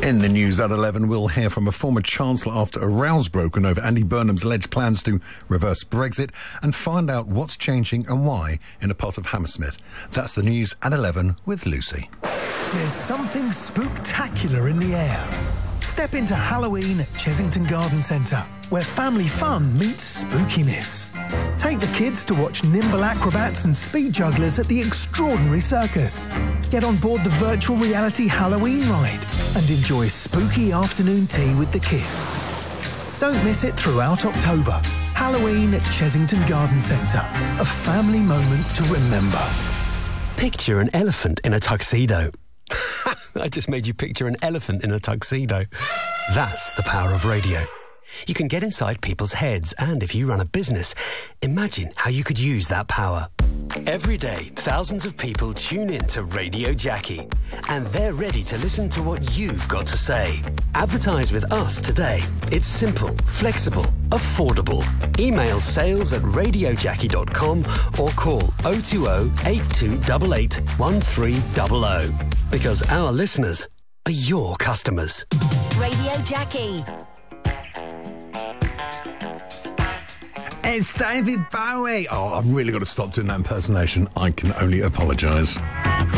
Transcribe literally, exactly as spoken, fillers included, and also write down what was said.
In the news at eleven, we'll hear from a former Chancellor after a row's broken over Andy Burnham's alleged plans to reverse Brexit and find out what's changing and why in a part of Hammersmith. That's the news at eleven with Lucy. There's something spooktacular in the air. Step into Halloween at Chesington Garden Centre, where family fun meets spookiness. Take the kids to watch nimble acrobats and speed jugglers at the Extraordinary Circus. Get on board the virtual reality Halloween ride and enjoy spooky afternoon tea with the kids. Don't miss it throughout October. Halloween at Chesington Garden Centre, a family moment to remember. Picture an elephant in a tuxedo. I just made you picture an elephant in a tuxedo. That's the power of radio. You can get inside people's heads, and if you run a business, imagine how you could use that power. Every day, thousands of people tune in to Radio Jackie, and they're ready to listen to what you've got to say. Advertise with us today. It's simple, flexible, affordable. Email sales at radio jackie dot com or call oh two oh, eight two eight eight, one three zero zero. Because our listeners are your customers. Radio Jackie. It's David Bowie. Oh, I've really got to stop doing that impersonation. I can only apologise.